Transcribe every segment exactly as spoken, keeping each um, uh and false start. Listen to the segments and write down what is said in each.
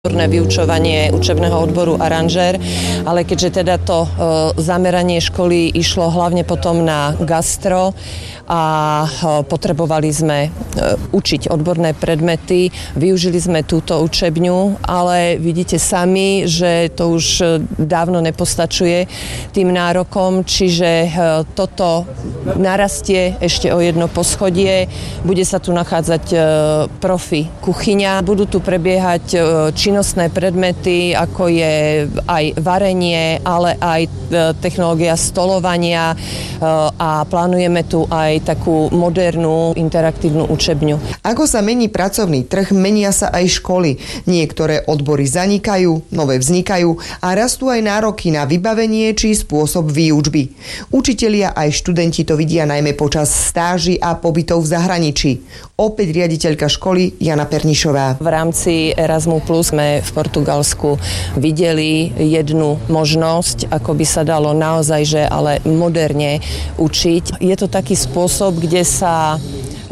vyučovanie učebného odboru aranžér, ale keďže teda to e, zameranie školy išlo hlavne potom na gastro a e, potrebovali sme e, učiť odborné predmety, využili sme túto učebňu, ale vidíte sami, že to už dávno nepostačuje tým nárokom, čiže e, toto narastie ešte o jedno poschodie, bude sa tu nachádzať e, profi kuchyňa, budú tu prebiehať e, činostné predmety, ako je aj varenie, ale aj technológia stolovania a plánujeme tu aj takú modernú interaktívnu učebňu. Ako sa mení pracovný trh, menia sa aj školy. Niektoré odbory zanikajú, nové vznikajú a rastú aj nároky na vybavenie či spôsob výučby. Učitelia aj študenti to vidia najmä počas stáží a pobytov v zahraničí. Opäť riaditeľka školy Jana Pernišová. V rámci Erasmus Plus sme v Portugalsku videli jednu možnosť, ako by sa dalo naozaj, že ale moderne učiť. Je to taký spôsob, kde sa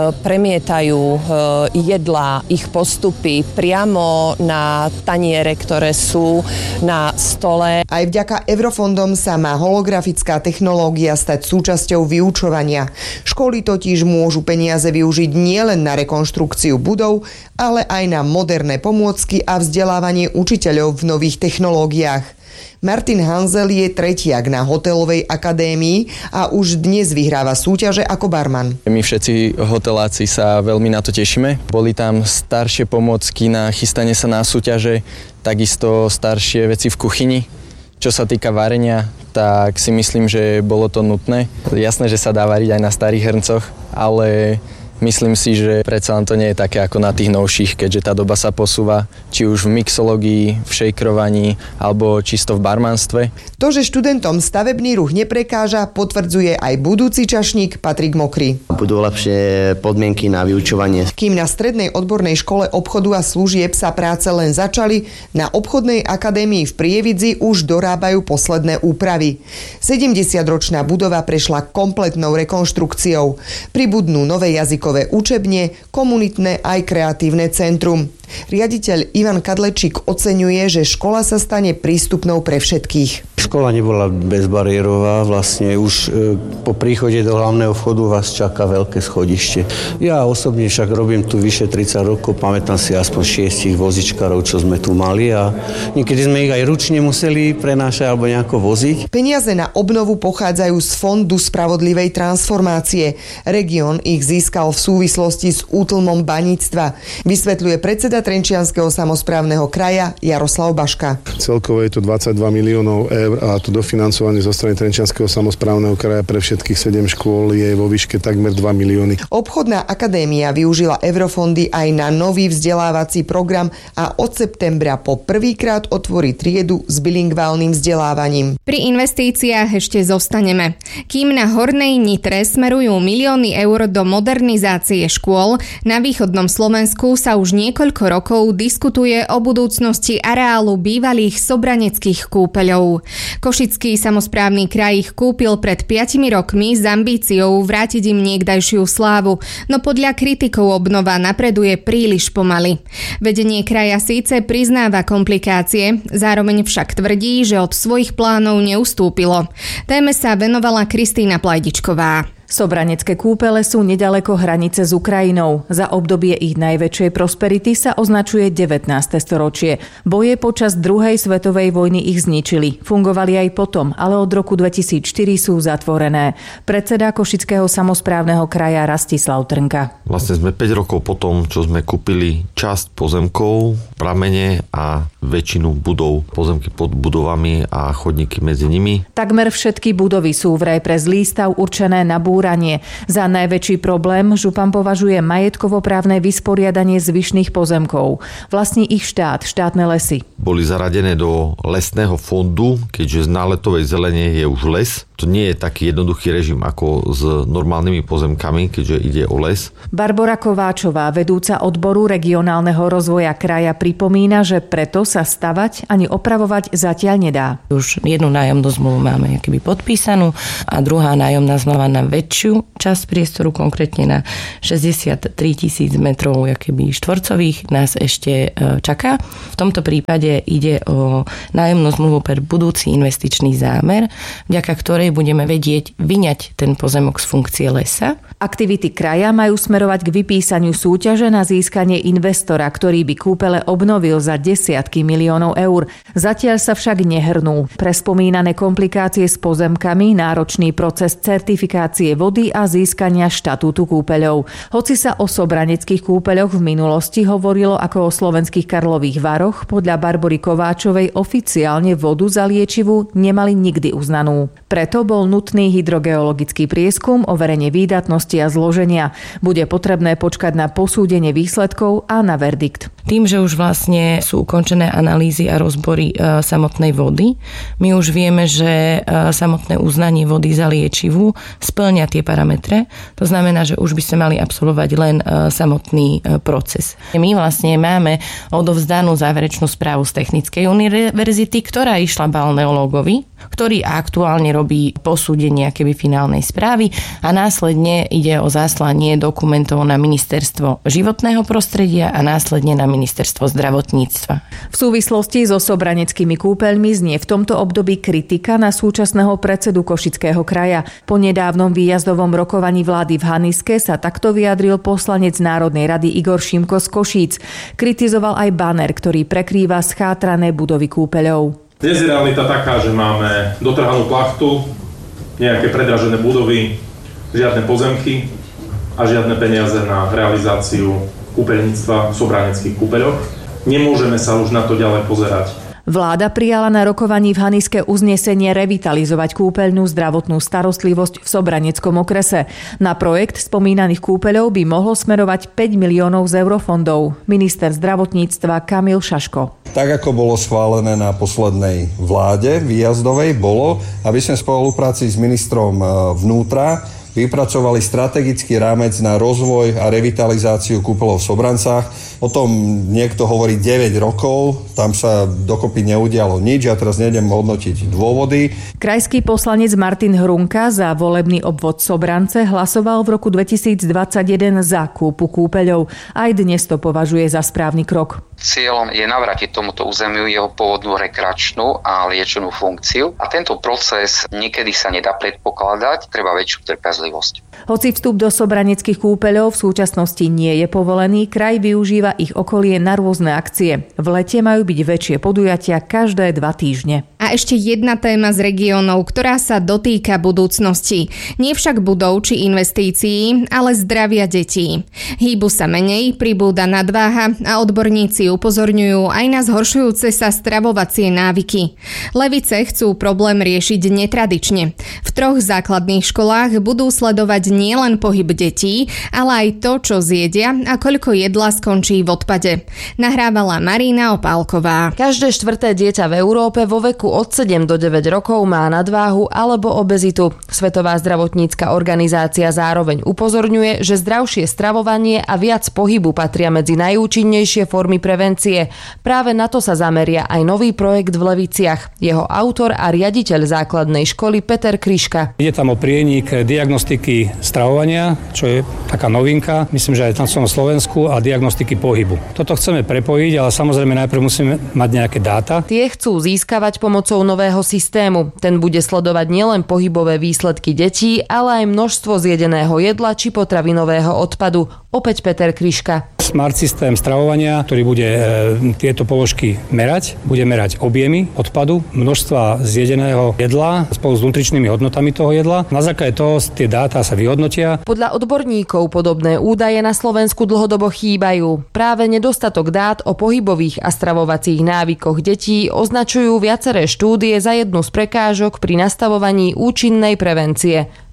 premietajú jedlá, ich postupy priamo na taniere, ktoré sú na stole. Aj vďaka eurofondom sa má holografická technológia stať súčasťou vyučovania. Školy totiž môžu peniaze využiť nielen na rekonštrukciu budov, ale aj na moderné pomôcky a vzdelávanie učiteľov v nových technológiách. Martin Hanzel je tretiak na hotelovej akadémii a už dnes vyhráva súťaže ako barman. My všetci hoteláci sa veľmi na to tešíme. Boli tam staršie pomôcky na chystanie sa na súťaže, takisto staršie veci v kuchyni. Čo sa týka varenia, tak si myslím, že bolo to nutné. Jasné, že sa dá variť aj na starých hrncoch, ale myslím si, že predsa len to nie je také ako na tých novších, keďže tá doba sa posúva, či už v mixológii, v šejkrovaní, alebo čisto v barmanstve. To, že študentom stavebný ruch neprekáža, potvrdzuje aj budúci čašník Patrik Mokrý. Budú lepšie podmienky na vyučovanie. Kým na strednej odbornej škole obchodu a služieb sa práce len začali, na obchodnej akadémii v Prievidzi už dorábajú posledné úpravy. sedemdesiatročná budova prešla kompletnou rekonštrukciou. Pribudnú nové jazykové učebne, komunitné aj kreatívne centrum. Riaditeľ Ivan Kadlečík oceňuje, že škola sa stane prístupnou pre všetkých. Škola nebola bezbariérová, vlastne už e, po príchode do hlavného vchodu vás čaká veľké schodište. Ja osobne však robím tu vyše tridsať rokov, pamätám si aspoň šiestich vozičkarov, čo sme tu mali a niekedy sme ich aj ručne museli prenášať alebo nejako voziť. Peniaze na obnovu pochádzajú z Fondu spravodlivej transformácie. Región ich získal v súvislosti s útlmom baníctva. Vysvetľuje predseda Trenčianskeho samosprávneho kraja Jaroslav Baška. Celkovo je to dvadsaťdva miliónov eur a to dofinancovanie zo strany Trenčianskeho samosprávneho kraja pre všetkých sedem škôl je vo výške takmer dva milióny. Obchodná akadémia využila eurofondy aj na nový vzdelávací program a od septembra po prvýkrát otvorí triedu s bilingválnym vzdelávaním. Pri investíciách ešte zostaneme. Kým na Hornej Nitre smerujú milióny eur do modernizácie škôl, na východnom Slovensku sa už niekoľko rokov diskutuje o budúcnosti areálu bývalých sobraneckých kúpeľov. Košický samosprávny kraj ich kúpil pred piatimi rokmi s ambíciou vrátiť im niekdajšiu slávu, no podľa kritikov obnova napreduje príliš pomaly. Vedenie kraja síce priznáva komplikácie, zároveň však tvrdí, že od svojich plánov neustúpilo. Téme sa venovala Kristína Plajdičková. Sobranecké kúpele sú neďaleko hranice s Ukrajinou. Za obdobie ich najväčšej prosperity sa označuje devätnáste storočie. Boje počas druhej svetovej vojny ich zničili. Fungovali aj potom, ale od roku dvetisícštyri sú zatvorené. Predseda Košického samosprávneho kraja Rastislav Trnka. Vlastne sme päť rokov potom, čo sme kúpili časť pozemkov, pramene a väčšinu budov, pozemky pod budovami a chodníky medzi nimi. Takmer všetky budovy sú vraj pre zlý stav určené na búranie. Za najväčší problém župan považuje majetkovo-právne vysporiadanie zvyšných pozemkov. Vlastní ich štát, štátne lesy. boli zaradené do lesného fondu, keďže z náletovej zelene je už les. To nie je taký jednoduchý režim ako s normálnymi pozemkami, keďže ide o les. Barbora Kováčová, vedúca odboru regionálneho rozvoja kraja, pripomína, že preto sa stavať ani opravovať zatiaľ nedá. Už jednu nájomnú zmluvu máme akoby podpísanú a druhá nájomná zmluva na väčšiu časť priestoru, konkrétne na šesťdesiattri tisíc metrov akoby štvorcových, nás ešte čaká. V tomto prípade ide o nájomnú zmluvu pre budúci investičný zámer, vďaka ktorej budeme vedieť vyňať ten pozemok z funkcie lesa. Aktivity kraja majú smerovať k vypísaniu súťaže na získanie investora, ktorý by kúpele obnovil za desiatky miliónov eur. Zatiaľ sa však nehrnú. Pre spomínané komplikácie s pozemkami, náročný proces certifikácie vody a získania štatútu kúpeľov. Hoci sa o sobraneckých kúpeľoch v minulosti hovorilo ako o slovenských Karlových Varoch, podľa Barbory Kováčovej oficiálne vodu za liečivú nemali nikdy uznanú. Preto bol nutný hydrogeologický prieskum, overenie výdatnosti a zloženia. Bude potrebné počkať na posúdenie výsledkov a na verdikt. Tým, že už vlastne sú ukončené analýzy a rozbory e, samotnej vody, my už vieme, že e, samotné uznanie vody za liečivú spĺňa tie parametre. To znamená, že už by sme mali absolvovať len e, samotný e, proces. My vlastne máme odovzdanú záverečnú správu z Technickej univerzity, ktorá išla balneológovi, ktorý aktuálne robí posúdenie keby finálnej správy a následne ide o zaslanie dokumentov na Ministerstvo životného prostredia a následne na Ministerstvo zdravotníctva. V súvislosti so sobraneckými kúpeľmi znie v tomto období kritika na súčasného predsedu Košického kraja. Po nedávnom výjazdovom rokovaní vlády v Haniske sa takto vyjadril poslanec Národnej rady Igor Šimko z Košíc. Kritizoval aj baner, ktorý prekrýva schátrané budovy kúpeľov. Dnes je realita taká, že máme dotrhanú plachtu, nejaké predražené budovy, žiadne pozemky a žiadne peniaze na realizáciu kúpeľníctva v sobraneckých kúpeľoch. Nemôžeme sa už na to ďalej pozerať. Vláda prijala na rokovaní v Haniske uznesenie revitalizovať kúpeľnú zdravotnú starostlivosť v Sobraneckom okrese. Na projekt spomínaných kúpeľov by mohlo smerovať päť miliónov z eurofondov. Minister zdravotníctva Kamil Šaško. Tak ako bolo schválené na poslednej vláde výjazdovej, bolo, aby sme v spolupráci s ministrom vnútra vypracovali strategický rámec na rozvoj a revitalizáciu kúpeľov v Sobrancách. O tom niekto hovorí deväť rokov, tam sa dokopy neudialo nič, ja teraz nejdem hodnotiť dôvody. Krajský poslanec Martin Hrunka za volebný obvod Sobrance hlasoval v roku dvetisícdvadsaťjeden za kúpu kúpeľov. Aj dnes to považuje za správny krok. Cieľom je navrátiť tomuto územiu jeho pôvodnú rekreačnú a liečenú funkciu a tento proces niekedy sa nedá predpokladať, treba väčšiu trpezlivosť. Hoci vstup do sobraneckých kúpeľov v súčasnosti nie je povolený, kraj využíva ich okolie na rôzne akcie. V lete majú byť väčšie podujatia každé dva týždne. A ešte jedna téma z regiónov, ktorá sa dotýka budúcnosti. Nie však budov či investícií, ale zdravia detí. Hýbu sa menej, pribúda nadváha a odborníci upozorňujú aj na zhoršujúce sa stravovacie návyky. Levice chcú problém riešiť netradične. V troch základných školách budú sledovať nielen pohyb detí, ale aj to, čo zjedia a koľko jedla skončí v odpade. Nahrávala Marina Opálková. Každé štvrté dieťa v Európe vo veku od sedem do deväť rokov má nadváhu alebo obezitu. Svetová zdravotnícka organizácia zároveň upozorňuje, že zdravšie stravovanie a viac pohybu patria medzi najúčinnejšie formy prevencie. Práve na to sa zameria aj nový projekt v Leviciach. Jeho autor a riaditeľ základnej školy Peter Kryška. Ide tam o prienik diagnostiky stravovania, čo je taká novinka, myslím, že aj na celom Slovensku, a diagnostiky pohybu. Toto chceme prepojiť, ale samozrejme najprv musíme mať nejaké dáta. Tie chcú získavať pomocou nového systému. Ten bude sledovať nielen pohybové výsledky detí, ale aj množstvo zjedeného jedla či potravinového odpadu. Opäť Peter Kryška. Smart systém stravovania, ktorý bude e, tieto položky merať, bude merať objemy odpadu, množstva zjedeného jedla spolu s nutričnými hodnotami toho jedla. Na základe toho tie dáta sa vyhodnotia. Podľa odborníkov podobné údaje na Slovensku dlhodobo chýbajú. Práve nedostatok dát o pohybových a stravovacích návykoch detí označujú viaceré štúdie za jednu z prekážok pri nastavovaní účinnej prevencie.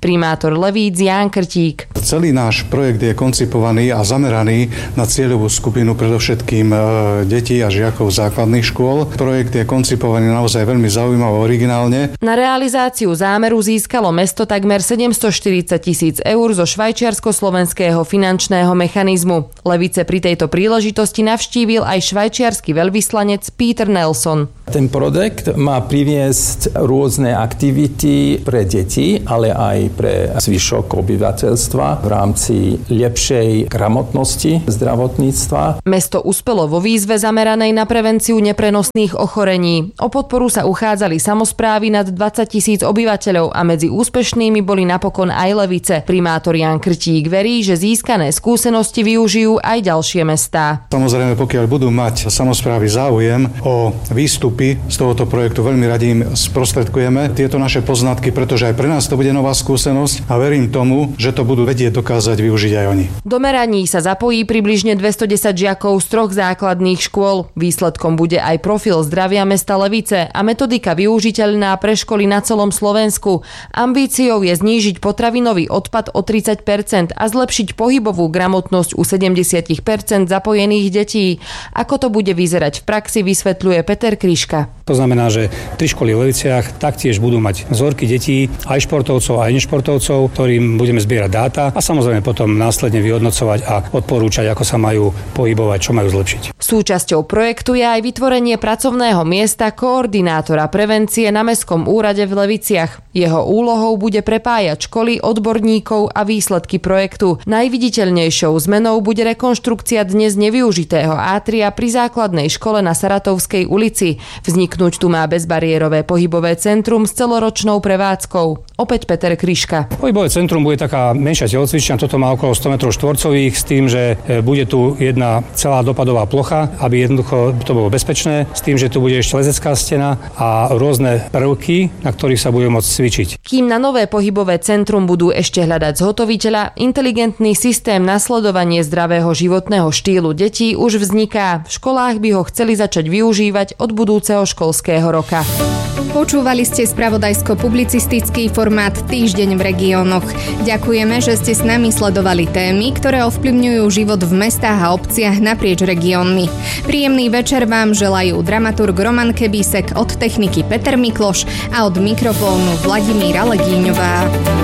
Primátor Levíc Ján Krtík. Celý náš projekt je koncipovaný a zameraný na cieľovú skupinu predovšetkým detí a žiakov základných škôl. Projekt je koncipovaný naozaj veľmi zaujímavé, originálne. Na realizáciu zámeru získalo mesto takmer sedemstoštyridsať tisíc eur zo švajčiarsko-slovenského finančného mechanizmu. Levice pri tejto príležitosti navštívil aj švajčiarsky veľvyslanec Peter Nelson. Ten projekt má priviesť rôzne aktivity pre deti, ale aj pre zvyšok obyvateľstva v rámci lepšej gramotnosti zdravotníctva. Mesto uspelo vo výzve zameranej na prevenciu neprenosných ochorení. O podporu sa uchádzali samosprávy nad dvadsať tisíc obyvateľov a medzi úspešnými boli napokon aj Levice. Primátor Ján Krtík verí, že získané skúsenosti využijú aj ďalšie mestá. Samozrejme, pokiaľ budú mať samosprávy záujem o výstupy z tohoto projektu, veľmi radi im sprostredkujeme tieto naše poznatky, pretože aj pre nás to bude nová skúsenosť a verím tomu, že to budú vedieť dokázať využiť aj oni. Do meraní sa zapojí približne dvestodesať žiakov z troch základných škôl. Výsledkom bude aj profil zdravia mesta Levice a metodika využiteľná pre školy na celom Slovensku. Ambíciou je znížiť potravinový odpad o tridsať percent a zlepšiť pohybovú gramotnosť u sedemdesiat percent zapojených detí. Ako to bude vyzerať v praxi, vysvetľuje Peter Kryška. To znamená, že tri školy v Leviciach taktiež budú mať vzorky detí, aj športovcov, aj nešportovcov, ktorým budeme zbierať dáta a samozrejme potom následne vyhodnocovať a odporúčať, ako sa majú pohybovať, čo majú zlepšiť. Súčasťou projektu je aj vytvorenie pracovného miesta koordinátora prevencie na Mestskom úrade v Leviciach. Jeho úlohou bude prepájať školy, odborníkov a výsledky projektu. Najviditeľnejšou zmenou bude rekonštrukcia dnes nevyužitého átria pri základnej škole na Saratovskej ulici. Vzniknúť tu má bezbariérové pohybové centrum s celoročnou prevádzkou. Opäť Peter Kryška. Pohybové centrum bude taká menšia telocvičňa, toto má okolo sto metrov štvorcových s tým, že bude tu jedna celá dopadová plocha, aby jednoducho to bolo bezpečné, s tým, že tu bude ešte lezecká stena a rôzne prvky, na ktorých sa bude môcť cvičiť. Kým na nové pohybové centrum budú ešte hľadať zhotoviteľa, inteligentný systém na sledovanie zdravého životného štýlu detí už vzniká. V školách by ho chceli začať využívať od budúceho školského roka. Počúvali ste spravodajsko-publicistický formát Týždeň v regiónoch. Ďakujeme, že ste s nami sledovali témy, ktoré ovplyvňujú život v mestách a obciach naprieč regiónmi. Príjemný večer vám želajú dramaturg Roman Kebísek, od techniky Peter Mikloš a od mikrofónu Vladimíra Legíňová.